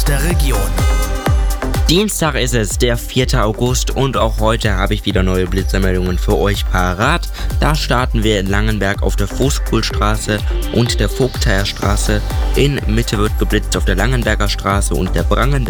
der Region. Dienstag ist es, der 4. August und auch heute habe ich wieder neue Blitzermeldungen für euch parat. Da starten wir in Langenberg auf der Voskuhlstraße und der Vogteierstraße. In Mitte wird geblitzt auf der Langenberger Straße und der Brangenberger